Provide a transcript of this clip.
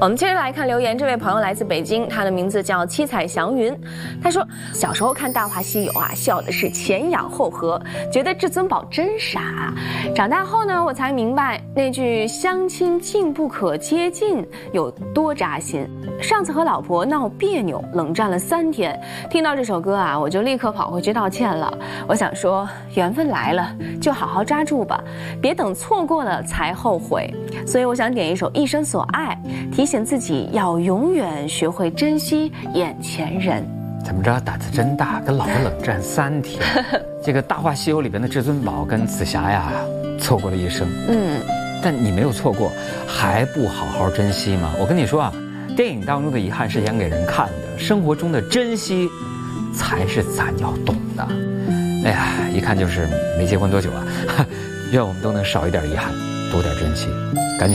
我们接着来看留言，这位朋友来自北京，他的名字叫七彩祥云。他说，小时候看《大话西游》啊，笑的是前仰后合，觉得至尊宝真傻。长大后呢，我才明白那句相亲近不可接近有多扎心。上次和老婆闹别扭，冷战了3天，听到这首歌啊，我就立刻跑回去道歉了。我想说，缘分来了，就好好抓住吧，别等错过了才后悔。所以我想点一首《一生所爱》，提醒自己要永远学会珍惜眼前人。 怎么着，胆子真大，跟老婆冷战3天。这个《大话西游》里边的至尊宝跟紫霞呀，错过了一生。但你没有错过，还不好好珍惜吗？我跟你说啊，电影当中的遗憾是演给人看的，生活中的珍惜，才是咱要懂的。哎呀，一看就是没结婚多久啊。愿我们都能少一点遗憾，多点珍惜。赶紧。